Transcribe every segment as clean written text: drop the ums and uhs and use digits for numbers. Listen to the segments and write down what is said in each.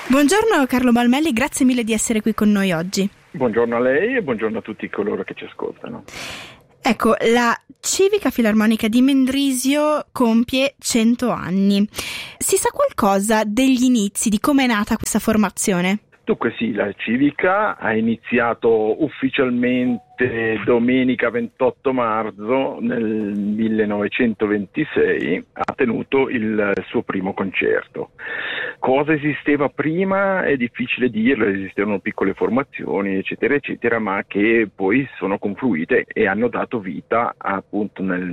Buongiorno Carlo Balmelli, grazie mille di essere qui con noi oggi. Buongiorno a lei e buongiorno a tutti coloro che ci ascoltano. Ecco, la Civica Filarmonica di Mendrisio compie 100 anni. Si sa qualcosa degli inizi, di come è nata questa formazione? Dunque sì, la Civica ha iniziato ufficialmente domenica 28 marzo nel 1926, ha tenuto il suo primo concerto. Cosa esisteva prima è difficile dirlo, esistevano piccole formazioni eccetera eccetera, ma che poi sono confluite e hanno dato vita appunto nel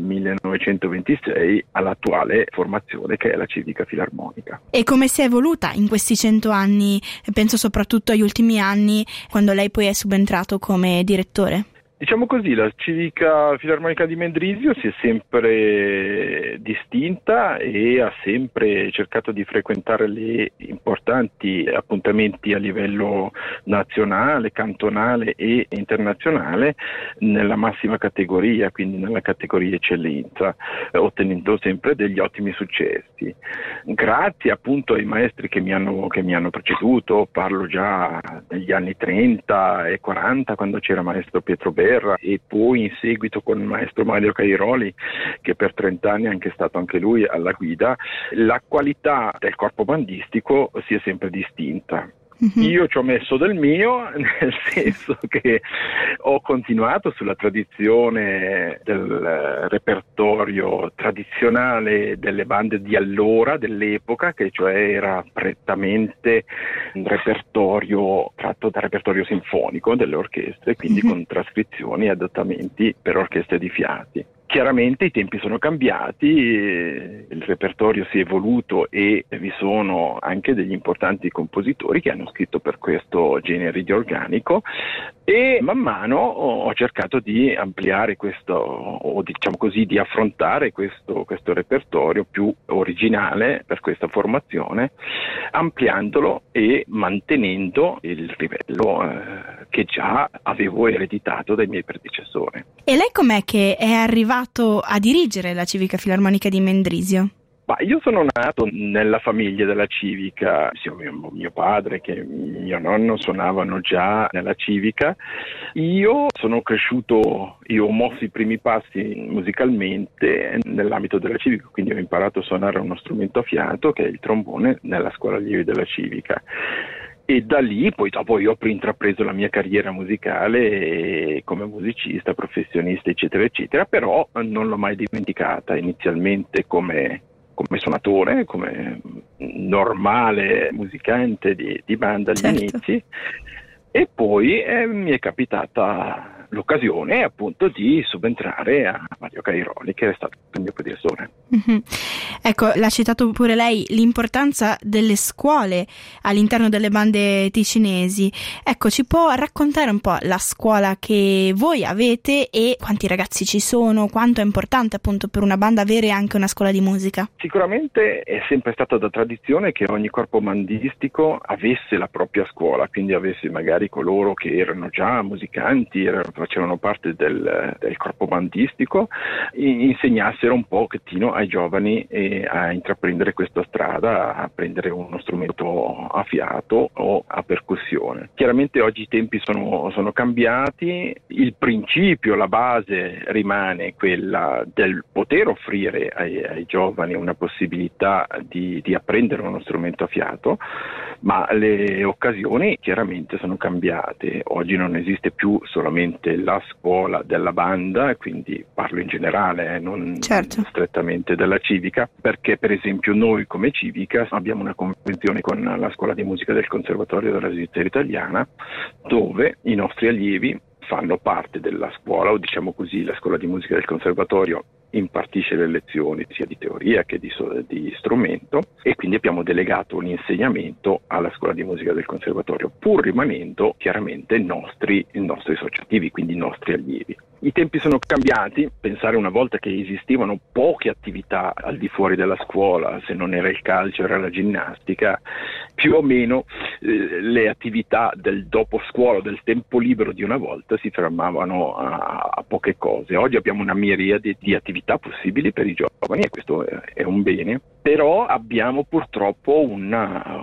1926 all'attuale formazione che è la Civica Filarmonica. E come si è evoluta in questi 100 anni, penso soprattutto agli ultimi anni, quando lei poi è subentrato come direttore? Diciamo così, la Civica Filarmonica di Mendrisio si è sempre distinta e ha sempre cercato di frequentare le importanti appuntamenti a livello nazionale, cantonale e internazionale nella massima categoria, quindi nella categoria eccellenza, ottenendo sempre degli ottimi successi. Grazie appunto ai maestri che mi hanno preceduto, parlo già degli anni 30 e 40 quando c'era maestro Pietro Berra, e poi in seguito con il maestro Mario Cairoli, che per 30 anni è anche stato anche lui alla guida, la qualità del corpo bandistico si è sempre distinta. Io ci ho messo del mio, nel senso che ho continuato sulla tradizione del repertorio tradizionale delle bande di allora, dell'epoca, che cioè era prettamente un repertorio tratto dal repertorio sinfonico delle orchestre, quindi con trascrizioni e adattamenti per orchestre di fiati. Chiaramente i tempi sono cambiati, il repertorio si è evoluto e vi sono anche degli importanti compositori che hanno scritto per questo genere di organico, e man mano ho cercato di ampliare questo, o diciamo così, di affrontare questo repertorio più originale per questa formazione, ampliandolo e mantenendo il livello che già avevo ereditato dai miei predecessori. E lei com'è che è arrivato a dirigere la Civica Filarmonica di Mendrisio? Io sono nato nella famiglia della Civica, sia mio padre che mio nonno suonavano già nella Civica. Io sono cresciuto, io ho mosso i primi passi musicalmente nell'ambito della Civica, quindi ho imparato a suonare uno strumento a fiato che è il trombone nella scuola allievi della Civica. E da lì poi dopo io ho intrapreso la mia carriera musicale come musicista, professionista eccetera eccetera, però non l'ho mai dimenticata, inizialmente come suonatore, come normale musicante di banda agli inizi, e poi mi è capitata l'occasione appunto di subentrare a Mario Cairoli, che è stato il mio predecessore. Ecco, l'ha citato pure lei, l'importanza delle scuole all'interno delle bande ticinesi. Ecco, ci può raccontare un po' la scuola che voi avete e quanti ragazzi ci sono, quanto è importante appunto per una banda avere anche una scuola di musica? Sicuramente è sempre stata da tradizione che ogni corpo bandistico avesse la propria scuola, quindi avesse magari coloro che erano già musicanti, facevano parte del corpo bandistico, insegnassero un pochettino ai giovani a intraprendere questa strada, a prendere uno strumento a fiato o a percussione. Chiaramente oggi i tempi sono cambiati, il principio, la base rimane quella del poter offrire ai giovani una possibilità di apprendere uno strumento a fiato, ma le occasioni chiaramente sono cambiate. Oggi non esiste più solamente la scuola della banda, quindi parlo in generale, non strettamente della Civica, perché per esempio noi come Civica abbiamo una convenzione con la scuola di musica del Conservatorio della Svizzera Italiana, dove i nostri allievi fanno parte della scuola, o diciamo così, la scuola di musica del Conservatorio impartisce le lezioni sia di teoria che di strumento, e quindi abbiamo delegato un insegnamento alla scuola di musica del Conservatorio, pur rimanendo chiaramente i nostri associativi, quindi i nostri allievi. I tempi sono cambiati, pensare una volta che esistevano poche attività al di fuori della scuola, se non era il calcio era la ginnastica, più o meno le attività del dopo scuola, del tempo libero di una volta si fermavano a poche cose. Oggi abbiamo una miriade di attività possibili per i giovani e questo è un bene, però abbiamo purtroppo un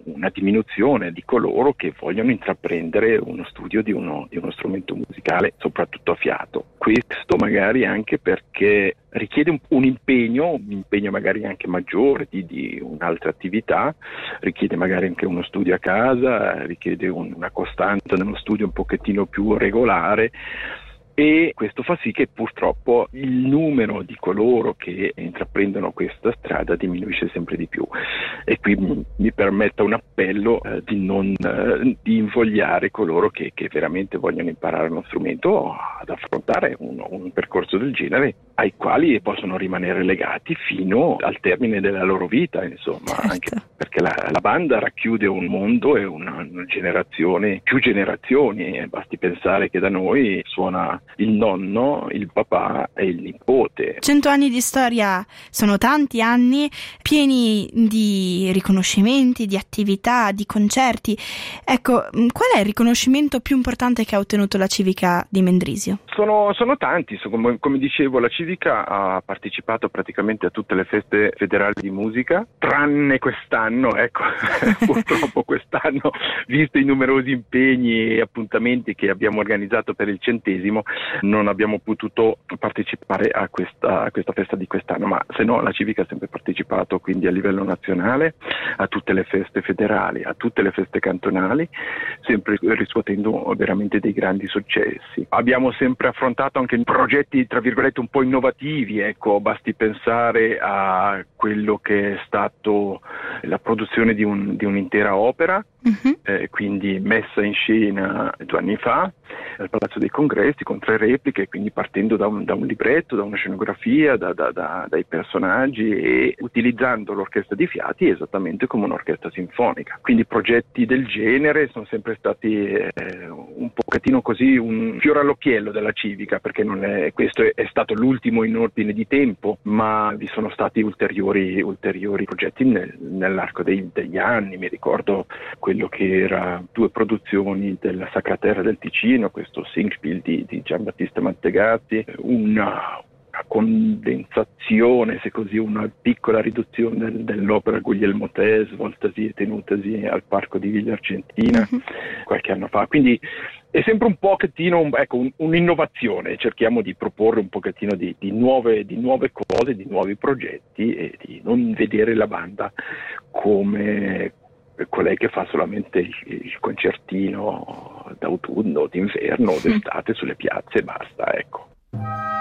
una diminuzione di coloro che vogliono intraprendere uno studio di uno strumento musicale, soprattutto a fiato. Questo magari anche perché richiede un impegno magari anche maggiore di un'altra attività, richiede magari anche uno studio a casa, richiede una costanza nello studio un pochettino più regolare, e questo fa sì che purtroppo il numero di coloro che intraprendono questa strada diminuisce sempre di più. E qui mi permetta un appello di invogliare coloro che veramente vogliono imparare uno strumento ad affrontare un percorso del genere, ai quali possono rimanere legati fino al termine della loro vita, insomma. Certo. Anche perché la banda racchiude un mondo e una generazione, più generazioni, basti pensare che da noi suona il nonno, il papà e il nipote. 100 anni di storia sono tanti anni, pieni di riconoscimenti, di attività, di concerti. Ecco, qual è il riconoscimento più importante che ha ottenuto la Civica di Mendrisio? Sono tanti, come dicevo, la Civica ha partecipato praticamente a tutte le feste federali di musica, tranne quest'anno, ecco. Purtroppo quest'anno, visto i numerosi impegni e appuntamenti che abbiamo organizzato per il 100°, non abbiamo potuto partecipare a questa festa di quest'anno, ma se no la Civica ha sempre partecipato, quindi a livello nazionale, a tutte le feste federali, a tutte le feste cantonali, sempre riscuotendo veramente dei grandi successi. Abbiamo sempre affrontato anche progetti tra virgolette un po' innovativi, ecco, basti pensare a quello che è stato la produzione di un'intera opera, quindi messa in scena 2 anni fa al Palazzo dei Congressi con 3 repliche, quindi partendo da un libretto, da una scenografia, dai personaggi, e utilizzando l'orchestra di fiati esattamente come un'orchestra sinfonica. Quindi progetti del genere sono sempre stati un pochettino così un fiore all'occhiello della Civica, perché questo è stato l'ultimo in ordine di tempo, ma vi sono stati ulteriori progetti nell'arco degli anni. Mi ricordo quello che era 2 produzioni della Sacra Terra del Ticino, questo Singspiel di Giambattista Mantegazzi, una condensazione, se così, una piccola riduzione dell'opera Guglielmo Te, svoltasi e tenutasi al Parco di Villa Argentina qualche anno fa. Quindi è sempre un pochettino un'innovazione, cerchiamo di proporre un pochettino di nuove cose, di nuovi progetti, e di non vedere la banda come colei che fa solamente il concertino d'autunno, d'inverno o d'estate sulle piazze e basta, ecco.